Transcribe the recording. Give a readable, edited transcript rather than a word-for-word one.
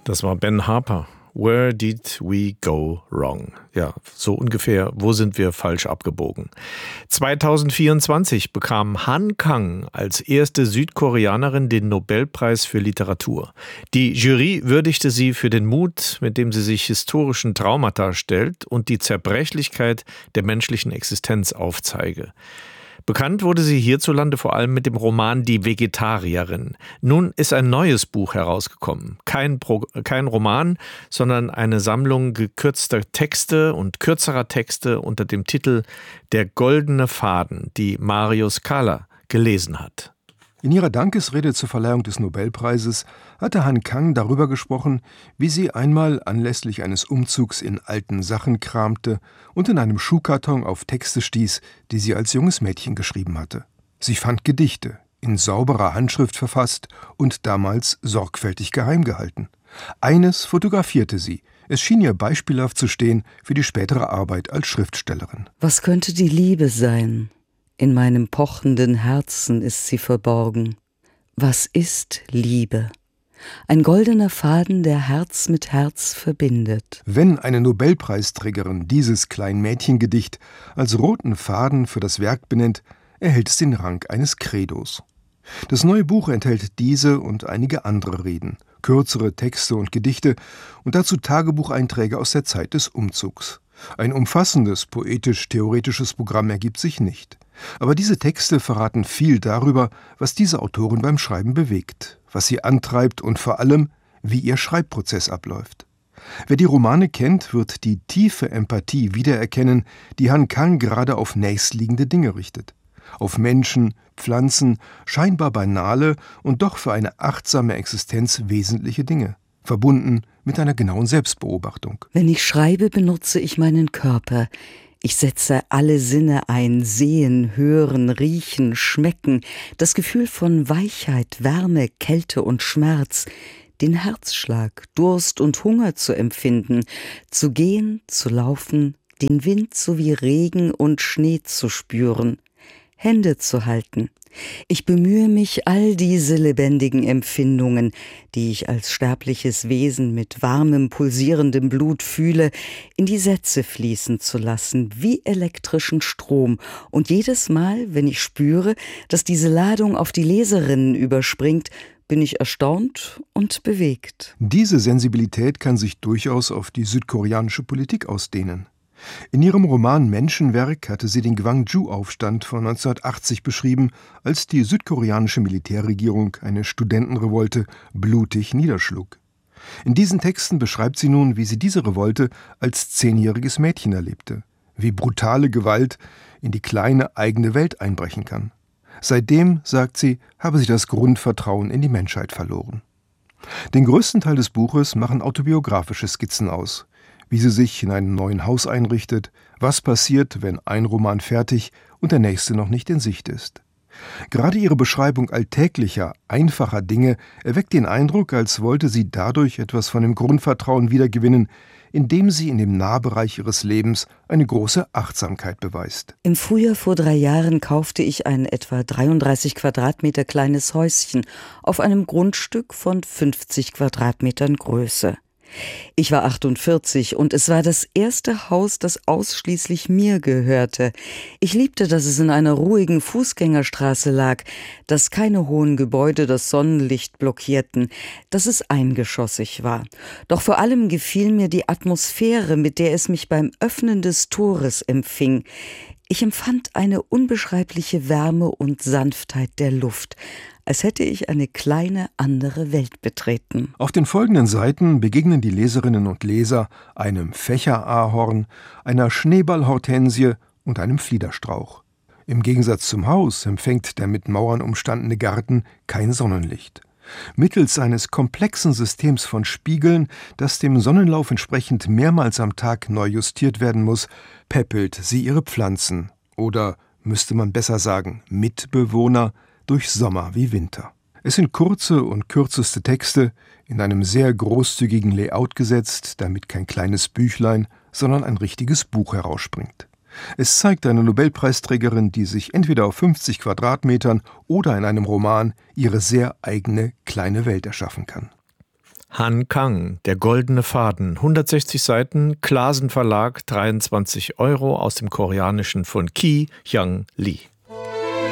Das war Ben Harper. Where did we go wrong? Ja, so ungefähr, wo sind wir falsch abgebogen? 2024 bekam Han Kang als erste Südkoreanerin den Nobelpreis für Literatur. Die Jury würdigte sie für den Mut, mit dem sie sich historischen Traumata stellt und die Zerbrechlichkeit der menschlichen Existenz aufzeige. Bekannt wurde sie hierzulande vor allem mit dem Roman Die Vegetarierin. Nun ist ein neues Buch herausgekommen. Kein Roman, sondern eine Sammlung gekürzter Texte und kürzerer Texte unter dem Titel Der goldene Faden, die Marius Kahler gelesen hat. In ihrer Dankesrede zur Verleihung des Nobelpreises hatte Han Kang darüber gesprochen, wie sie einmal anlässlich eines Umzugs in alten Sachen kramte und in einem Schuhkarton auf Texte stieß, die sie als junges Mädchen geschrieben hatte. Sie fand Gedichte, in sauberer Handschrift verfasst und damals sorgfältig geheim gehalten. Eines fotografierte sie. Es schien ihr beispielhaft zu stehen für die spätere Arbeit als Schriftstellerin. Was könnte die Liebe sein? In meinem pochenden Herzen ist sie verborgen. Was ist Liebe? Ein goldener Faden, der Herz mit Herz verbindet. Wenn eine Nobelpreisträgerin dieses Kleinmädchengedicht als roten Faden für das Werk benennt, erhält es den Rang eines Credos. Das neue Buch enthält diese und einige andere Reden, kürzere Texte und Gedichte und dazu Tagebucheinträge aus der Zeit des Umzugs. Ein umfassendes, poetisch-theoretisches Programm ergibt sich nicht. Aber diese Texte verraten viel darüber, was diese Autorin beim Schreiben bewegt, was sie antreibt und vor allem, wie ihr Schreibprozess abläuft. Wer die Romane kennt, wird die tiefe Empathie wiedererkennen, die Han Kang gerade auf nächstliegende Dinge richtet. Auf Menschen, Pflanzen, scheinbar banale und doch für eine achtsame Existenz wesentliche Dinge, verbunden mit einer genauen Selbstbeobachtung. Wenn ich schreibe, benutze ich meinen Körper. Ich setze alle Sinne ein, sehen, hören, riechen, schmecken, das Gefühl von Weichheit, Wärme, Kälte und Schmerz, den Herzschlag, Durst und Hunger zu empfinden, zu gehen, zu laufen, den Wind sowie Regen und Schnee zu spüren, Hände zu halten. Ich bemühe mich, all diese lebendigen Empfindungen, die ich als sterbliches Wesen mit warmem, pulsierendem Blut fühle, in die Sätze fließen zu lassen, wie elektrischen Strom. Und jedes Mal, wenn ich spüre, dass diese Ladung auf die Leserinnen überspringt, bin ich erstaunt und bewegt. Diese Sensibilität kann sich durchaus auf die südkoreanische Politik ausdehnen. In ihrem Roman Menschenwerk hatte sie den Gwangju-Aufstand von 1980 beschrieben, als die südkoreanische Militärregierung eine Studentenrevolte blutig niederschlug. In diesen Texten beschreibt sie nun, wie sie diese Revolte als 10-jähriges Mädchen erlebte, wie brutale Gewalt in die kleine eigene Welt einbrechen kann. Seitdem, sagt sie, habe sie das Grundvertrauen in die Menschheit verloren. Den größten Teil des Buches machen autobiografische Skizzen aus, wie sie sich in einem neuen Haus einrichtet, was passiert, wenn ein Roman fertig und der nächste noch nicht in Sicht ist. Gerade ihre Beschreibung alltäglicher, einfacher Dinge erweckt den Eindruck, als wollte sie dadurch etwas von dem Grundvertrauen wiedergewinnen, indem sie in dem Nahbereich ihres Lebens eine große Achtsamkeit beweist. Im Frühjahr vor 3 Jahren kaufte ich ein etwa 33 Quadratmeter kleines Häuschen auf einem Grundstück von 50 Quadratmetern Größe. Ich war 48 und es war das erste Haus, das ausschließlich mir gehörte. Ich liebte, dass es in einer ruhigen Fußgängerstraße lag, dass keine hohen Gebäude das Sonnenlicht blockierten, dass es eingeschossig war. Doch vor allem gefiel mir die Atmosphäre, mit der es mich beim Öffnen des Tores empfing. Ich empfand eine unbeschreibliche Wärme und Sanftheit der Luft, als hätte ich eine kleine andere Welt betreten. Auf den folgenden Seiten begegnen die Leserinnen und Leser einem Fächerahorn, einer Schneeballhortensie und einem Fliederstrauch. Im Gegensatz zum Haus empfängt der mit Mauern umstandene Garten kein Sonnenlicht. Mittels eines komplexen Systems von Spiegeln, das dem Sonnenlauf entsprechend mehrmals am Tag neu justiert werden muss, päppelt sie ihre Pflanzen oder, müsste man besser sagen, Mitbewohner, durch Sommer wie Winter. Es sind kurze und kürzeste Texte, in einem sehr großzügigen Layout gesetzt, damit kein kleines Büchlein, sondern ein richtiges Buch herausspringt. Es zeigt eine Nobelpreisträgerin, die sich entweder auf 50 Quadratmetern oder in einem Roman ihre sehr eigene kleine Welt erschaffen kann. Han Kang, der goldene Faden, 160 Seiten, Klasen Verlag, 23 € aus dem Koreanischen von Ki Hyung Lee.